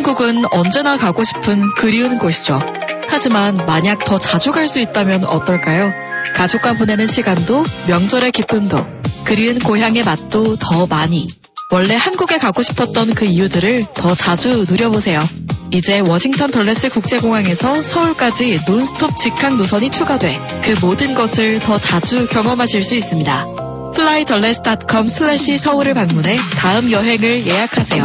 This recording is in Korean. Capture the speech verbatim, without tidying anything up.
한국은 언제나 가고 싶은 그리운 곳이죠. 하지만 만약 더 자주 갈 수 있다면 어떨까요? 가족과 보내는 시간도, 명절의 기쁨도, 그리운 고향의 맛도 더 많이. 원래 한국에 가고 싶었던 그 이유들을 더 자주 누려보세요. 이제 워싱턴 덜레스 국제공항에서 서울까지 논스톱 직항 노선이 추가돼 그 모든 것을 더 자주 경험하실 수 있습니다. 플라이 덜레스 닷컴 슬래시 서울을 방문해 다음 여행을 예약하세요.